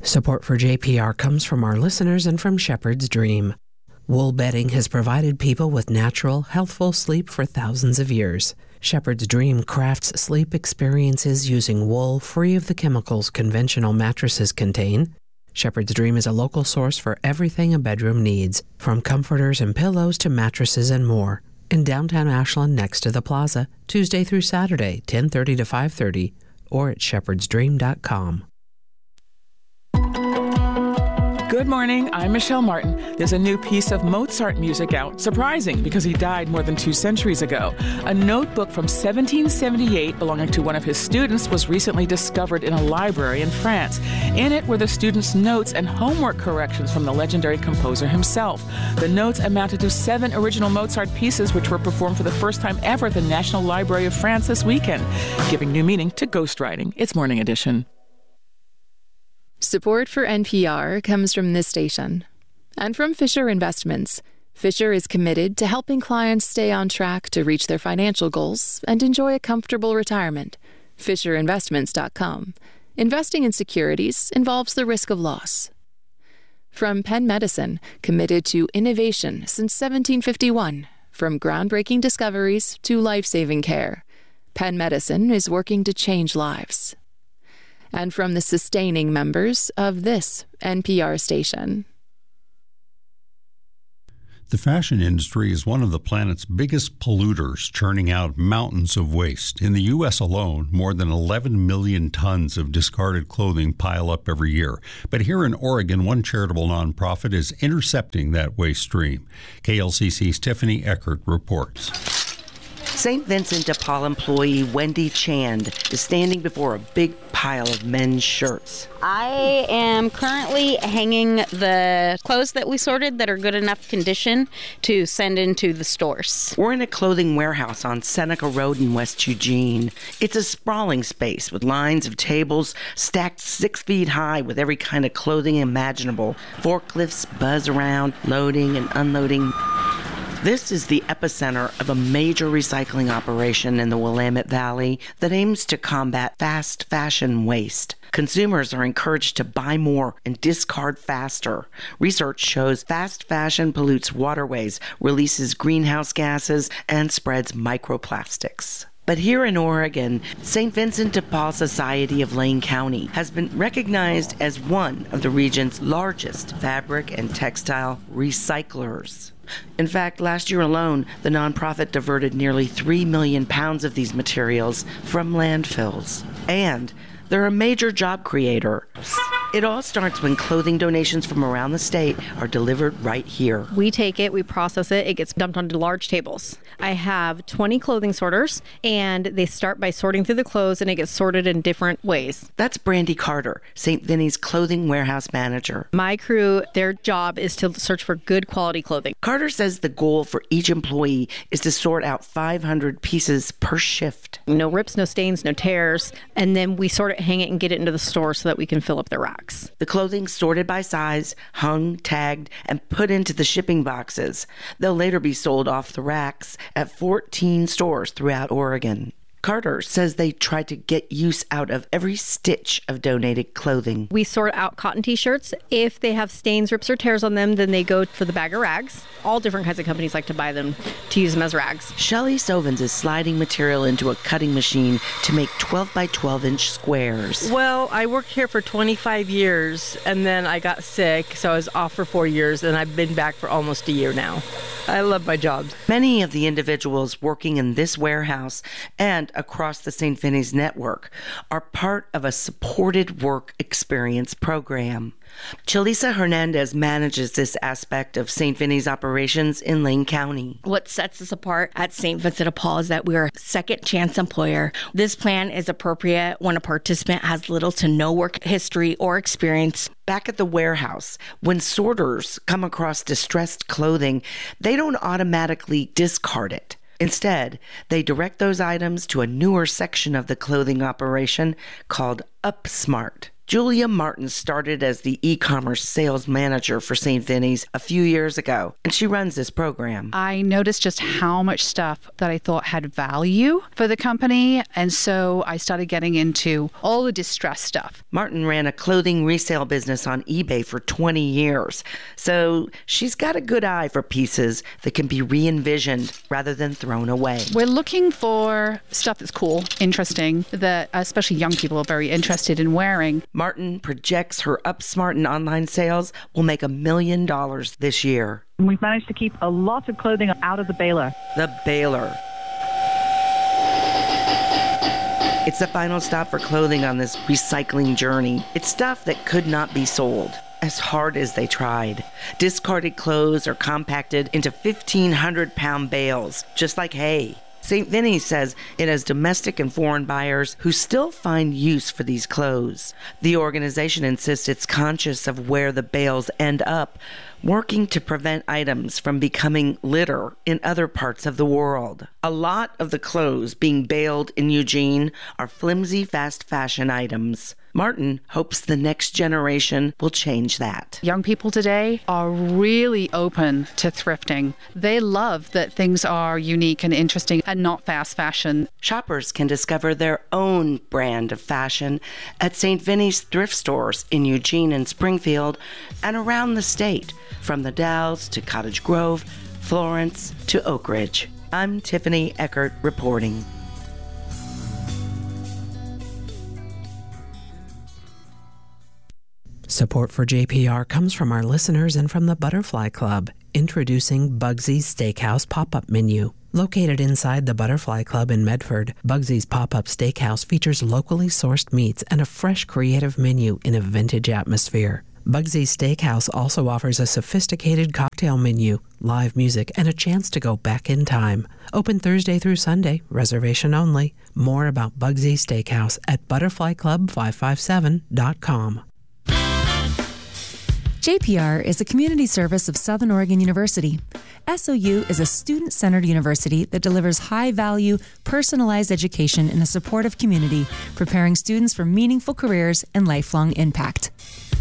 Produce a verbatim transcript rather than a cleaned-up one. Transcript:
Support for J P R comes from our listeners and from Shepherd's Dream. Wool bedding has provided people with natural, healthful sleep for thousands of years. Shepherd's Dream crafts sleep experiences using wool free of the chemicals conventional mattresses contain. Shepherd's Dream is a local source for everything a bedroom needs, from comforters and pillows to mattresses and more. In downtown Ashland next to the plaza, Tuesday through Saturday, ten thirty to five thirty, or at shepherds dream dot com. Good morning, I'm Michelle Martin. There's a new piece of Mozart music out. Surprising, because he died more than two centuries ago. A notebook from seventeen seventy-eight belonging to one of his students was recently discovered in a library in France. In it were the student's notes and homework corrections from the legendary composer himself. The notes amounted to seven original Mozart pieces, which were performed for the first time ever at the National Library of France this weekend, giving new meaning to ghostwriting. It's Morning Edition. Support for N P R comes from this station and from Fisher Investments. Fisher is committed to helping clients stay on track to reach their financial goals and enjoy a comfortable retirement. Fisher Investments dot com. Investing in securities involves the risk of loss. From Penn Medicine, committed to innovation since seventeen fifty-one. From groundbreaking discoveries to life-saving care, Penn Medicine is working to change lives. And from the sustaining members of this N P R station. The fashion industry is one of the planet's biggest polluters, churning out mountains of waste. In the U S alone, more than eleven million tons of discarded clothing pile up every year. But here in Oregon, one charitable nonprofit is intercepting that waste stream. K L C C's Tiffany Eckert reports. Saint Vincent de Paul employee Wendy Chand is standing before a big pile of men's shirts. I am currently hanging the clothes that we sorted that are good enough condition to send into the stores. We're in a clothing warehouse on Seneca Road in West Eugene. It's a sprawling space with lines of tables stacked six feet high with every kind of clothing imaginable. Forklifts buzz around, loading and unloading. This is the epicenter of a major recycling operation in the Willamette Valley that aims to combat fast fashion waste. Consumers are encouraged to buy more and discard faster. Research shows fast fashion pollutes waterways, releases greenhouse gases, and spreads microplastics. But here in Oregon, Saint Vincent de Paul Society of Lane County has been recognized as one of the region's largest fabric and textile recyclers. In fact, last year alone, the nonprofit diverted nearly three million pounds of these materials from landfills. And they're a major job creator. It all starts when clothing donations from around the state are delivered right here. We take it, we process it, it gets dumped onto large tables. I have twenty clothing sorters, and they start by sorting through the clothes, and it gets sorted in different ways. That's Brandy Carter, Saint Vinny's clothing warehouse manager. My crew, their job is to search for good quality clothing. Carter says the goal for each employee is to sort out five hundred pieces per shift. No rips, no stains, no tears, and then we sort it, hang it, and get it into the store so that we can fill up the racks. The clothing sorted by size, hung, tagged, and put into the shipping boxes. They'll later be sold off the racks at fourteen stores throughout Oregon. Carter says they try to get use out of every stitch of donated clothing. We sort out cotton t-shirts. If they have stains, rips, or tears on them, then they go for the bag of rags. All different kinds of companies like to buy them to use them as rags. Shelly Sovens is sliding material into a cutting machine to make twelve by twelve inch squares. Well, I worked here for twenty-five years, and then I got sick, so I was off for four years, and I've been back for almost a year now. I love my job. Many of the individuals working in this warehouse and across the Saint Vinny's network are part of a supported work experience program. Chalisa Hernandez manages this aspect of Saint Vinny's operations in Lane County. What sets us apart at Saint Vincent de Paul is that we're a second chance employer. This plan is appropriate when a participant has little to no work history or experience. Back at the warehouse, when sorters come across distressed clothing, they don't automatically discard it. Instead, they direct those items to a newer section of the clothing operation called UpSmart. Julia Martin started as the e-commerce sales manager for Saint Vinny's a few years ago, and she runs this program. I noticed just how much stuff that I thought had value for the company, and so I started getting into all the distressed stuff. Martin ran a clothing resale business on eBay for twenty years, so she's got a good eye for pieces that can be re-envisioned rather than thrown away. We're looking for stuff that's cool, interesting, that especially young people are very interested in wearing. Martin projects her Upsmart and online sales will make a million dollars this year. We've managed to keep a lot of clothing out of the baler. The baler. It's the final stop for clothing on this recycling journey. It's stuff that could not be sold, as hard as they tried. Discarded clothes are compacted into fifteen hundred pound bales, just like hay. Saint Vinny's says it has domestic and foreign buyers who still find use for these clothes. The organization insists it's conscious of where the bales end up, working to prevent items from becoming litter in other parts of the world. A lot of the clothes being baled in Eugene are flimsy fast fashion items. Martin hopes the next generation will change that. Young people today are really open to thrifting. They love that things are unique and interesting and not fast fashion. Shoppers can discover their own brand of fashion at Saint Vinny's thrift stores in Eugene and Springfield and around the state, from the Dalles to Cottage Grove, Florence to Oak Ridge. I'm Tiffany Eckert reporting. Support for J P R comes from our listeners and from the Butterfly Club, introducing Bugsy's Steakhouse Pop-Up Menu. Located inside the Butterfly Club in Medford, Bugsy's Pop-Up Steakhouse features locally sourced meats and a fresh, creative menu in a vintage atmosphere. Bugsy's Steakhouse also offers a sophisticated cocktail menu, live music, and a chance to go back in time. Open Thursday through Sunday, reservation only. More about Bugsy's Steakhouse at butterfly club five five seven dot com. J P R is a community service of Southern Oregon University. S O U is a student-centered university that delivers high-value, personalized education in a supportive community, preparing students for meaningful careers and lifelong impact.